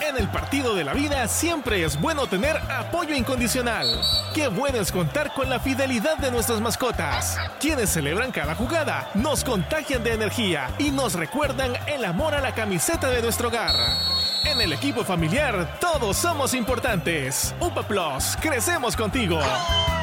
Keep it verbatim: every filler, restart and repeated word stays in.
En el partido de la vida siempre es bueno tener apoyo incondicional. Qué bueno es contar con la fidelidad de nuestras mascotas, quienes celebran cada jugada, nos contagian de energía y nos recuerdan el amor a la camiseta de nuestro hogar. En el equipo familiar, todos somos importantes. UPA Plus, crecemos contigo.